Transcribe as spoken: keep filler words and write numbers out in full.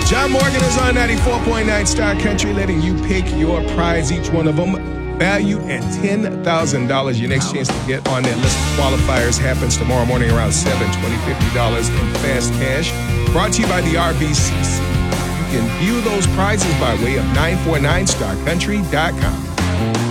John Morgan is on ninety-four point nine Star Country, letting you pick your prize, each one of them valued at ten thousand dollars. Your next chance to get on that list of qualifiers happens tomorrow morning around seven, twenty, fifty dollars in fast cash. Brought to you by the R B C C. You can view those prizes by way of nine forty-nine star country dot com.